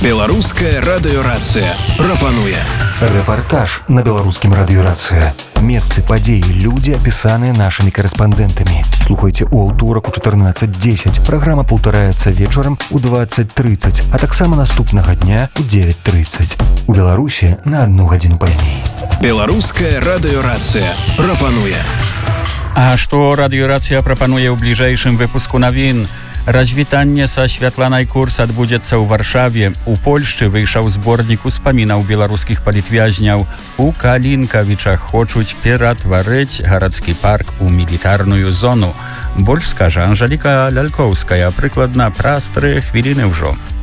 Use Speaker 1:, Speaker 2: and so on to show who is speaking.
Speaker 1: Беларуская радыёрацыя прапануе
Speaker 2: рэпартаж на беларускім радыёрацыя. Месцы, падзеі, людзі, апісаныя нашымі корэспандэнтамі. Слухайце ў аўторак у 14:10. Праграма паўтараецца вечарам у 20:30, а таксама наступнага дня у 9:30. У Беларусі на 1 гадзіну пазней.
Speaker 1: Беларуская радыёрацыя прапануе.
Speaker 3: А што радыёрацыя прапануе ў бліжэйшым выпуску навін? Развітанне са Святланай Курс адбудзецца ў Варшаве. У Польшчы выйшаў зборнік успамінаў беларускіх палітвязняў. У Калінкавічах хочуць ператварыць гарадскі парк у мілітарную зону. Больш скажа Анжеліка Лялькоўская прыкладна праз 3 хвіліны ўжо.